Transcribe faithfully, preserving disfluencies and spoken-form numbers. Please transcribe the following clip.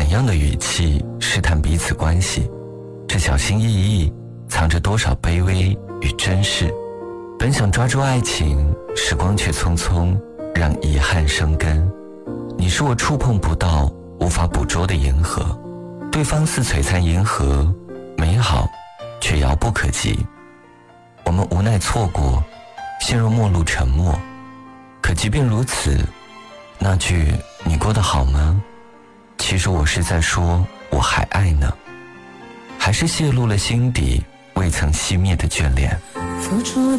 怎样的语气试探彼此关系？这小心翼翼藏着多少卑微与珍视？本想抓住爱情，时光却匆匆让遗憾生根。你是我触碰不到无法捕捉的银河，对方似璀璨银河，美好却遥不可及。我们无奈错过，陷入陌路沉默。可即便如此，那句你过得好吗？其实我是在说我还爱呢，还是泄露了心底未曾熄灭的眷恋。 付出的